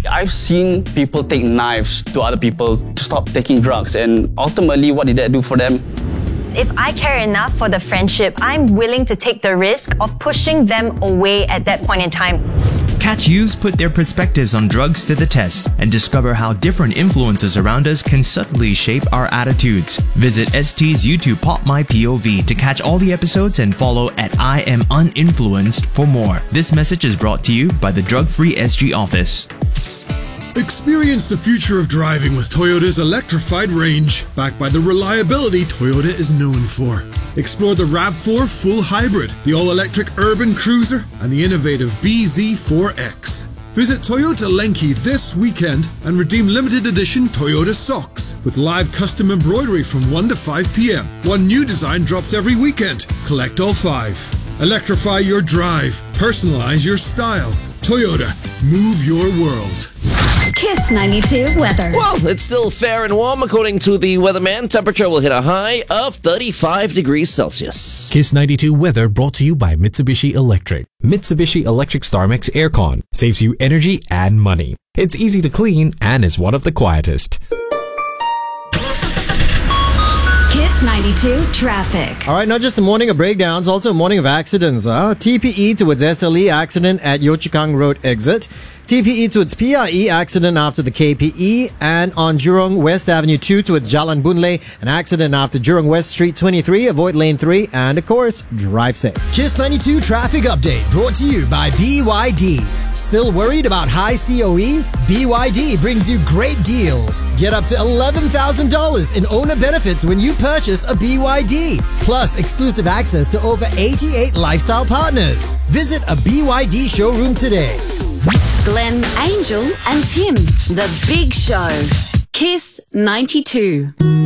I've seen people take knives to other people to stop taking drugs, and ultimately, what did that do for them? If I care enough for the friendship, I'm willing to take the risk of pushing them away at that point in time. Catch youths put their perspectives on drugs to the test and discover how different influences around us can subtly shape our attitudes. Visit ST's YouTube Pop My POV to catch all the episodes and follow at I Am Uninfluenced for more. This message is brought to you by the Drug Free SG office. Experience the future of driving with Toyota's electrified range, backed by the reliability Toyota is known for. Explore the RAV4 Full Hybrid, the all-electric urban cruiser, and the innovative BZ4X. Visit Toyota Lenki this weekend and redeem limited edition Toyota socks with live custom embroidery from 1 to 5 p.m. One new design drops every weekend. Collect all 5. Electrify your drive. Personalize your style. Toyota, move your world. Kiss 92 weather. Well, it's still fair and warm according to the weatherman. Temperature will hit a high of 35 degrees Celsius. Kiss 92 weather brought to you by Mitsubishi Electric. Mitsubishi Electric StarMax Aircon saves you energy and money. It's easy to clean and is one of the quietest. Kiss 92 traffic. All right, not just a morning of breakdowns, also a morning of accidents. TPE towards SLE accident at Yio Chu Kang Road exit. TPE towards PRE accident after the KPE, and on Jurong West Avenue 2 towards Jalan Boon Lay, an accident after Jurong West Street 23, avoid lane 3, and of course, drive safe. Kiss 92 traffic update brought to you by BYD. Still worried about high COE? BYD brings you great deals. Get up to $11,000 in owner benefits when you purchase a BYD. Plus exclusive access to over 88 lifestyle partners. Visit a BYD showroom today. Glenn, Angel, and Tim. The Big Show. Kiss 92.